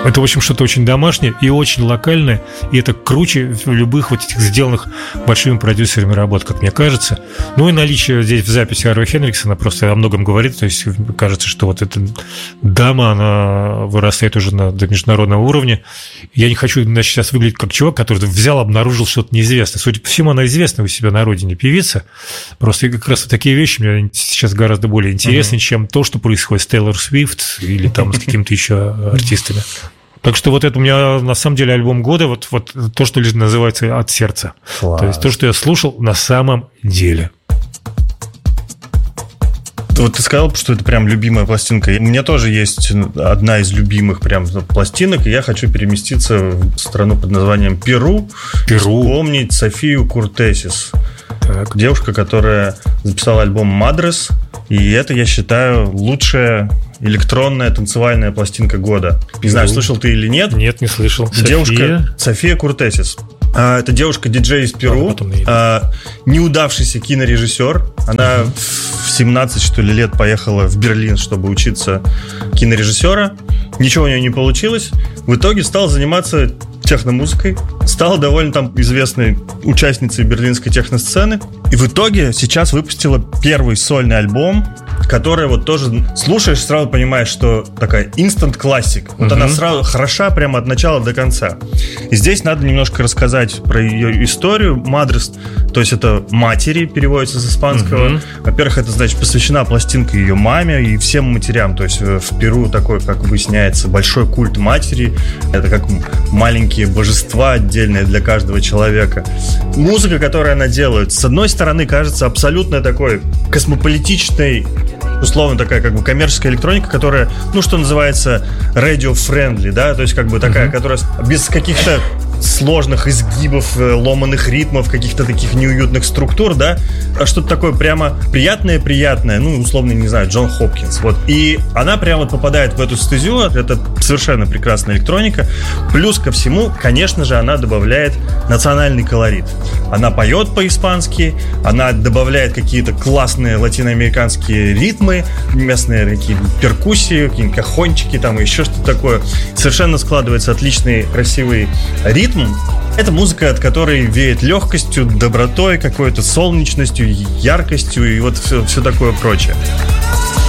Это, в общем, что-то очень домашнее и очень локальное, и это круче любых вот этих сделанных большими продюсерами работ, как мне кажется. Ну и наличие здесь в записи Харви Хендриксона просто о многом говорит, то есть кажется, что вот эта дама, она вырастает уже до международного уровня. Я не хочу, значит, сейчас выглядеть как чувак, который взял, обнаружил что-то неизвестное. Судя по всему, она известная у себя на родине певица. Просто как раз вот такие вещи мне сейчас гораздо более интересны, чем то, что происходит с Тейлор Свифт или там с какими-то еще артистами. Так что вот это у меня, на самом деле, альбом года, вот то, что называется «От сердца». Класс. То есть то, что я слушал на самом деле. Вот ты сказал, что это прям любимая пластинка. У меня тоже есть одна из любимых прям пластинок, и я хочу переместиться в страну под названием Перу. Вспомнить Софию Куртесис. Так. Девушка, которая записала альбом «Мадрес», и это, я считаю, лучшая электронная танцевальная пластинка года. Не знаю, слышал ты или нет. Нет, не слышал. Девушка София Куртесис. Это девушка-диджей из Перу, неудавшийся кинорежиссер. Она в 17, что ли, лет поехала в Берлин, чтобы учиться кинорежиссера. Ничего у нее не получилось. В итоге стала заниматься техномузыкой. Стала довольно там известной участницей берлинской техносцены. И в итоге сейчас выпустила первый сольный альбом, который вот тоже слушаешь, сразу понимаешь, что такая instant classic. Вот она сразу хороша прямо от начала до конца. И здесь надо немножко рассказать про ее историю. Мадрес, то есть это матери, переводится с испанского. Во-первых, это значит посвящена пластинка ее маме и всем матерям. То есть в Перу такой, как выясняется, большой культ матери. Это как маленькие божества отдельные для каждого человека. Музыка, которую она делает, с одной стороны, кажется абсолютно такой космополитичной, условно такая как бы коммерческая электроника, которая, ну, что называется, radio-friendly, да, то есть как бы такая, которая без каких-то сложных изгибов, ломаных ритмов, каких-то таких неуютных структур, да, а что-то такое прямо приятное, ну, условно, не знаю, Джон Хопкинс, вот. И она прямо вот попадает в эту стезю, это совершенно прекрасная электроника. Плюс ко всему, конечно же, она добавляет национальный колорит. Она поет по-испански, она добавляет какие-то классные латиноамериканские ритмы, местные такие перкуссии, какие-нибудь кахончики, там еще что-то такое. Совершенно складывается отличный, красивый ритм. Это музыка, от которой веет легкостью, добротой, какой-то солнечностью, яркостью и вот все такое прочее.